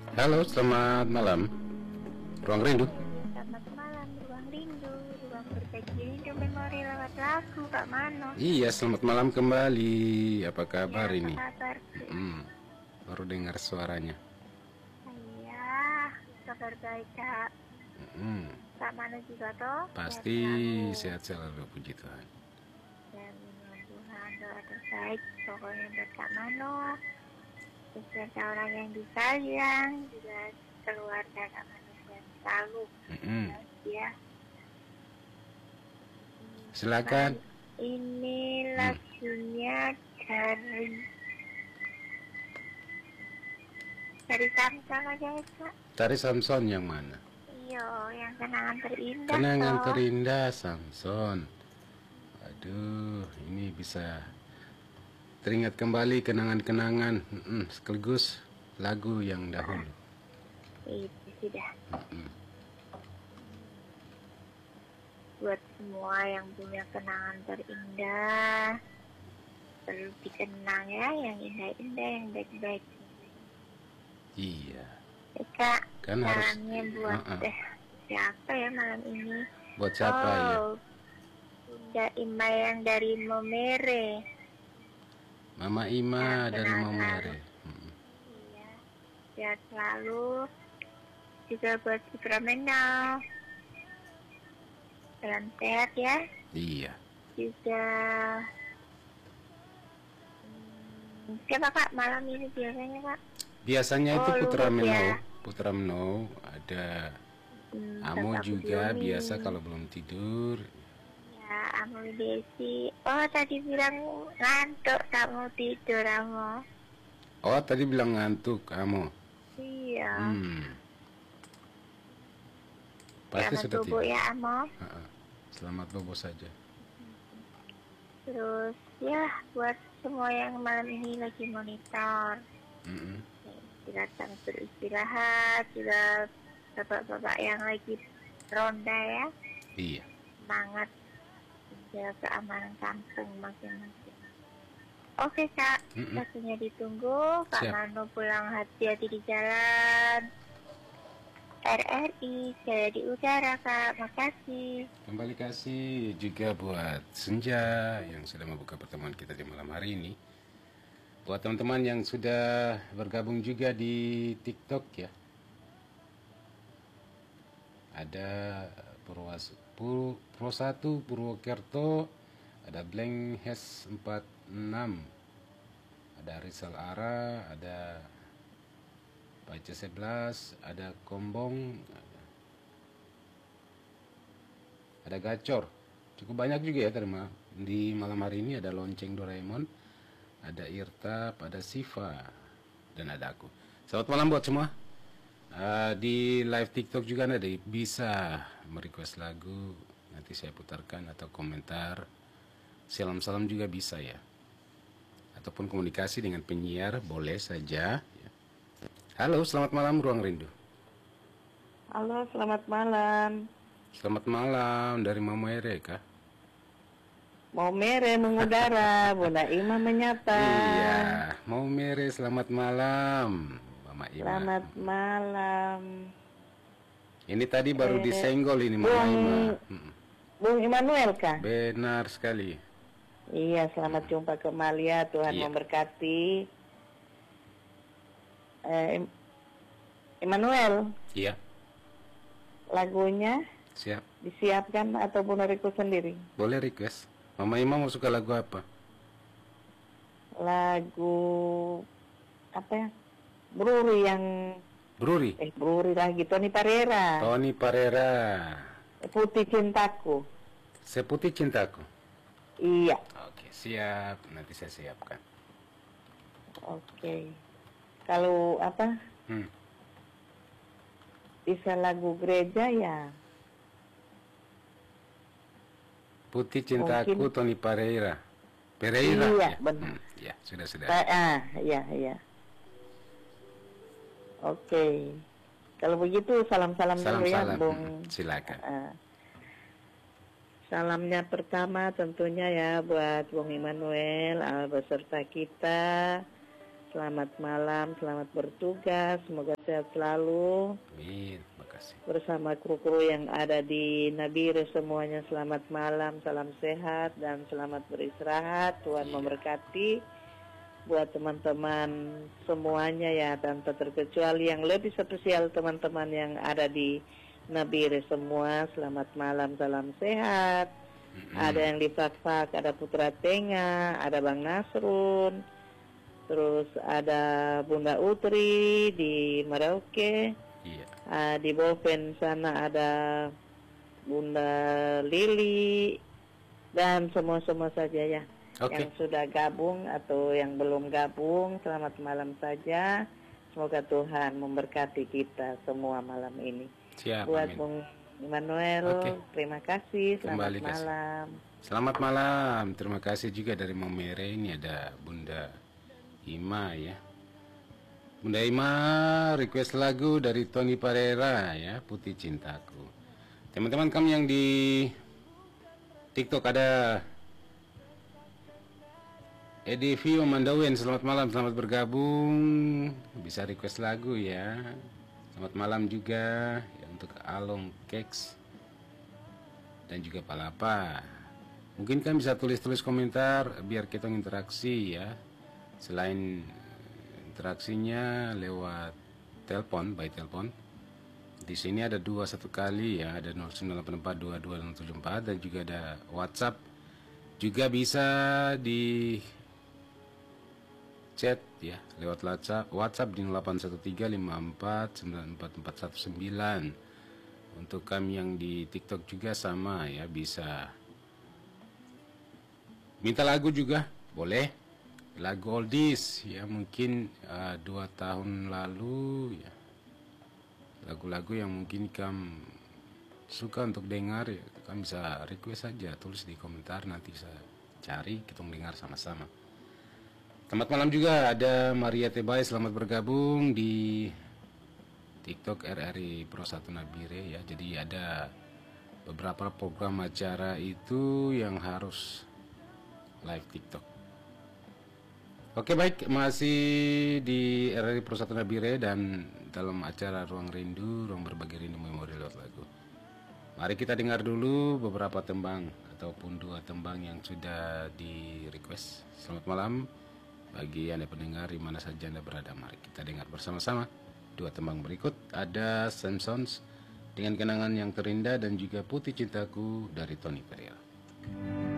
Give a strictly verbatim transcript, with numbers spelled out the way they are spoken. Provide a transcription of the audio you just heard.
Halo, selamat malam. Ruang Rindu. Selamat malam, Ruang Rindu, ruang berbagi rindu memori lewat lagu, Kak Mano. Iya, selamat malam kembali. Apa kabar Ya, ini? apa kabar? Hmm, baru dengar suaranya. Iya, kabar baik, Kak. Hmm, Kak Mano juga toh? pasti Sehat sehat selalu, puji Tuhan. dan Tuhan doa terbaik pokoknya buat Kak Mano, beserta orang yang disayang, juga keluarga Kak Mano sehat selalu. Hmm, Ya. silakan. Nah, ini lagunya dari dari Samsung aja ya, Kak. Tari Samson yang mana? Iya, yang kenangan terindah. Kenangan toh. terindah Samson. Aduh, ini bisa teringat kembali kenangan-kenangan. Hmm, sekaligus lagu yang dahulu. Itu sudah. Hmm. Buat semua yang punya kenangan terindah, perlu dikenang ya, yang indah-indah, yang baik-baik. Iya. Ya, Kak, Kan harus- salamnya buat Uh-uh. eh, siapa ya malam ini? Buat siapa ya? Oh, Bunda Ima yang dari Momere. Mama Ima Ya, dari kenal Momere. selalu. Hmm. Iya, sehat selalu. Juga buat si Pramenal. Salam sehat ya. Iya. Juga hmm, siapa Kak malam ini biasanya Kak? Biasanya itu Oh, Putra Luhut Meno, ya. Putra Meno, ada Hmm, Amo Kakak juga Budioni. biasa kalau belum tidur. Ya, Amo Desi. Oh, tadi bilang ngantuk tak mau tidur Amo. Oh, tadi bilang ngantuk Amo. Iya. Hmm. Pasti Selamat sudah bobo tidur. ya Amo. Ha-ha. Selamat bobo saja. Terus ya buat semua yang malam ini lagi monitor, Mm-mm. silakan beristirahat. Juga bapak-bapak yang lagi ronda ya, Iya. semangat menjaga keamanan kampung masing-masing. Oke Kak, Mm-mm. waktunya ditunggu. Kak Siap. Mano pulang hati-hati di jalan. R R I saya di udara Kak, makasih. Kembali kasih juga buat Senja yang sudah membuka pertemuan kita di malam hari ini. Buat teman-teman yang sudah bergabung juga di TikTok ya. Ada Purwas Pur, Pro satu Purwokerto, ada Blank Hes empat enam, ada Rizal Ara, ada Pace sebelas, ada Kombong, ada Gacor. Cukup banyak juga ya terima di malam hari ini. Ada Lonceng Doraemon, ada Irtap, ada Siva, dan ada aku. Selamat malam buat semua. Uh, di live TikTok juga ada, bisa merequest lagu, nanti saya putarkan, atau komentar, salam-salam juga bisa ya, ataupun komunikasi dengan penyiar boleh saja ya. Halo, selamat malam Ruang Rindu. Halo, selamat malam. Selamat malam dari Mama Ereka. Mau mere mengudara, Bunda Ima menyapa. Iya, mau mere selamat malam Mama Ima. Selamat malam. Ini tadi baru Eh, disenggol ini Mama Bung- Ima. Hmm. Bung Immanuel kah? Benar sekali. Iya, selamat jumpa kembali ya. Tuhan Iya. memberkati. Eh, Im- Immanuel, Iya, lagunya siap. disiapkan atau Bunda Riko sendiri? Boleh request. Mama Ima mau suka lagu apa? Lagu apa ya? Bruri yang Bruri. eh Bruri lagi Tony Parera. Tony Parera. Putih Cintaku. Seputih Cintaku. Iya. Oke, siap. Nanti saya siapkan. Oke. Kalau apa? Hmm. Bisa lagu gereja ya. Putih Cintaku Mungkin. Tony Pereira. Pereira. Iya, ya? benar. Hmm, ya, sudah sudah. Sa- ah, iya, iya. Oke. Kalau begitu salam-salam dulu ya, Salam-salam. Bung. Hmm, silakan. Ah. Salamnya pertama tentunya ya buat Bung Immanuel ah, beserta kita Selamat malam, selamat bertugas, semoga sehat selalu. Amin. Terima kasih. Bersama kru-kru yang ada di Nabire semuanya, selamat malam, salam sehat dan selamat beristirahat. Tuhan memberkati buat teman-teman semuanya ya, dan tak terkecuali yang lebih spesial teman-teman yang ada di Nabire semua. Selamat malam, salam sehat. Mm-mm. Ada yang di Fakfak, ada Putra Tenga, ada Bang Nasrun, terus ada Bunda Utri di Merauke. Iya. Uh, di Boven sana ada Bunda Lili dan semua-semua saja ya. Oke. Yang sudah gabung atau yang belum gabung, selamat malam saja. Semoga Tuhan memberkati kita semua malam ini. Siap. Buat Amin. Bung Immanuel, Oke. terima kasih. Selamat Kembali kasih. malam. Selamat malam. Terima kasih juga dari Momere. Ini ada Bunda Ima ya. Bunda Ima request lagu dari Tony Parera ya, Putih Cintaku. Teman-teman kami yang di TikTok ada Edivio Mandawen, selamat malam, selamat bergabung. Bisa request lagu ya. Selamat malam juga ya, untuk Along Cakes dan juga Palapa. Mungkin kan bisa tulis-tulis komentar biar kita interaksi ya. Selain interaksinya lewat telepon, by telepon. Di sini ada dua satu kali ya, ada nol sembilan delapan empat dua dua nol tujuh empat dan juga ada WhatsApp. Juga bisa di chat ya lewat WhatsApp, WhatsApp di nol delapan satu tiga lima empat sembilan empat empat satu sembilan. Untuk kami yang di TikTok juga sama ya, bisa minta lagu juga boleh. Lagu oldies ya, mungkin uh, dua tahun lalu ya, lagu-lagu yang mungkin kamu suka untuk dengar ya, kamu bisa request saja, tulis di komentar, nanti bisa cari kita dengar sama-sama. Selamat malam juga ada Maria Tebai, selamat bergabung di TikTok R R I Pro satu Nabire ya. Jadi ada beberapa program acara itu yang harus live TikTok. Oke baik, masih di R R I Pro satu Nabire dan dalam acara Ruang Rindu, Ruang Berbagi Rindu Memori lewat lagu. Mari kita dengar dulu beberapa tembang ataupun dua tembang yang sudah di request. Selamat malam bagi Anda pendengar di mana saja Anda berada. Mari kita dengar bersama-sama dua tembang berikut. Ada Simpsons dengan Kenangan Yang Terindah dan juga Putih Cintaku dari Tony Parera.